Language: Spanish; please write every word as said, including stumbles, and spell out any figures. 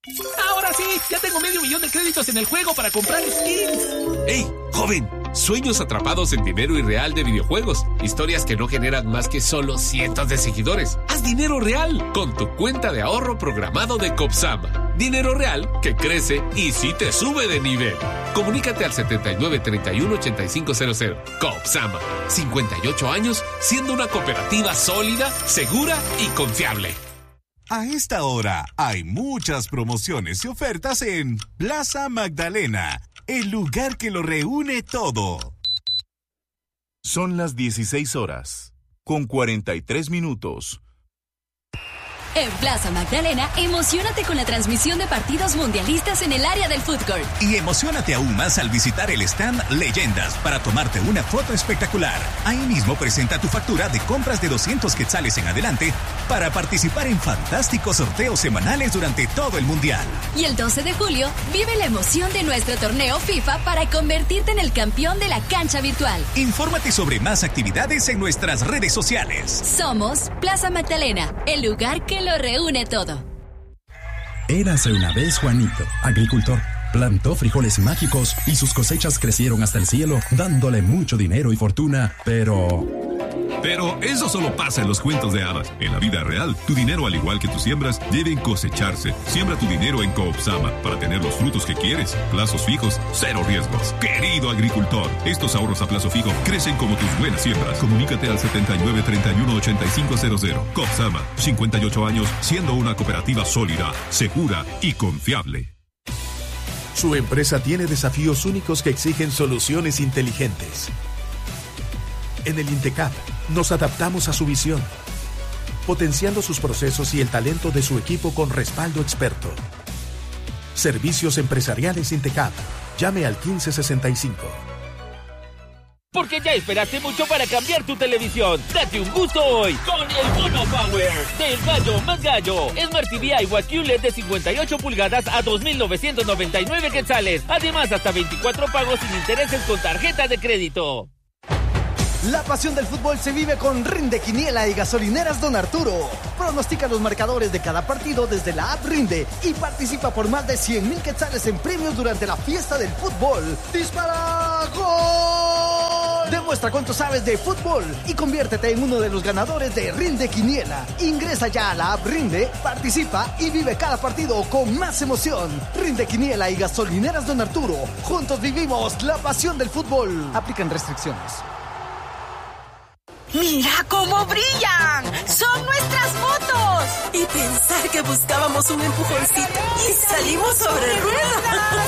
¡Ahora sí! ¡Ya tengo medio millón de créditos en el juego para comprar skins! ¡Ey, joven! Sueños atrapados en dinero irreal de videojuegos. Historias que no generan más que solo cientos de seguidores. Haz dinero real con tu cuenta de ahorro programado de Copsama. Dinero real que crece y sí te sube de nivel. Comunícate al setenta y nueve, treinta y uno, ochenta y cinco cero cero. Copsama. cincuenta y ocho años siendo una cooperativa sólida, segura y confiable. A esta hora hay muchas promociones y ofertas en Plaza Magdalena, el lugar que lo reúne todo. Son las dieciséis horas, con cuarenta y tres minutos. En Plaza Magdalena, emociónate con la transmisión de partidos mundialistas en el área del food court. Y emociónate aún más al visitar el stand Leyendas para tomarte una foto espectacular. Ahí mismo presenta tu factura de compras de doscientos quetzales en adelante para participar en fantásticos sorteos semanales durante todo el mundial. Y el doce de julio, vive la emoción de nuestro torneo FIFA para convertirte en el campeón de la cancha virtual. Infórmate sobre más actividades en nuestras redes sociales. Somos Plaza Magdalena, el lugar que lo reúne todo. Érase una vez Juanito, agricultor. Plantó frijoles mágicos y sus cosechas crecieron hasta el cielo, dándole mucho dinero y fortuna, pero... Pero eso solo pasa en los cuentos de hadas. En la vida real, tu dinero, al igual que tus siembras, deben cosecharse. Siembra tu dinero en Coopsama para tener los frutos que quieres. Plazos fijos, cero riesgos. Querido agricultor, estos ahorros a plazo fijo crecen como tus buenas siembras. Comunícate al setenta y nueve, treinta y uno, ochenta y cinco cero cero. Coopsama, cincuenta y ocho años siendo una cooperativa sólida, segura y confiable. Su empresa tiene desafíos únicos que exigen soluciones inteligentes. En el INTECAP nos adaptamos a su visión, potenciando sus procesos y el talento de su equipo con respaldo experto. Servicios empresariales INTECAP. Llame al quince sesenta y cinco. Porque ya esperaste mucho para cambiar tu televisión. Date un gusto hoy con el Bono Power del Gallo más Gallo. Smart T V iWatch Q L E D de cincuenta y ocho pulgadas a dos mil novecientos noventa y nueve quetzales. Además, hasta veinticuatro pagos sin intereses con tarjeta de crédito. La pasión del fútbol se vive con Rinde Quiniela y Gasolineras Don Arturo. Pronostica los marcadores de cada partido desde la app Rinde y participa por más de cien mil quetzales en premios durante la fiesta del fútbol. ¡Dispara! ¡Gol! Demuestra cuánto sabes de fútbol y conviértete en uno de los ganadores de Rinde Quiniela. Ingresa ya a la app Rinde, participa y vive cada partido con más emoción. Rinde Quiniela y Gasolineras Don Arturo. Juntos vivimos la pasión del fútbol. Aplican restricciones. ¡Mira cómo brillan! ¡Son nuestras fotos! Y pensar que buscábamos un empujoncito y salimos sobre ruedas.